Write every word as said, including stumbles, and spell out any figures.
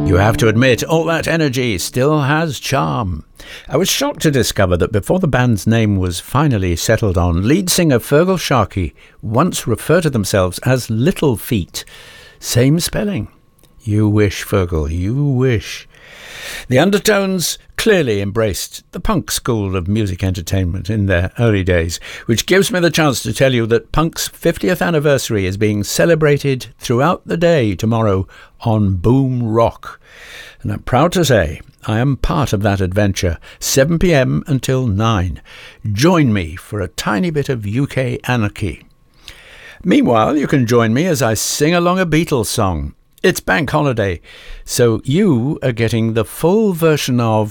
You have to admit, all that energy still has charm. I was shocked to discover that before the band's name was finally settled on, lead singer Feargal Sharkey once referred to themselves as Little Feat. Same spelling. You wish, Feargal, you wish. The Undertones clearly embraced the punk school of music entertainment in their early days, which gives me the chance to tell you that punk's fiftieth anniversary is being celebrated throughout the day tomorrow on Boom Rock. And I'm proud to say I am part of that adventure, seven p.m. until nine. Join me for a tiny bit of U K anarchy. Meanwhile, you can join me as I sing along a Beatles song. It's bank holiday, so you are getting the full version of